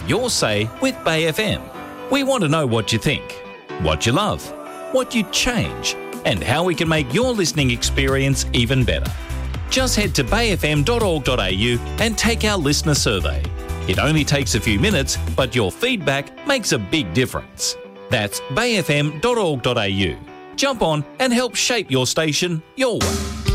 your say with Bay FM. We want to know what you think, what you love, what you'd change, and how we can make your listening experience even better. Just head to bayfm.org.au and take our listener survey. It only takes a few minutes, but your feedback makes a big difference. That's bayfm.org.au. Jump on and help shape your station your way.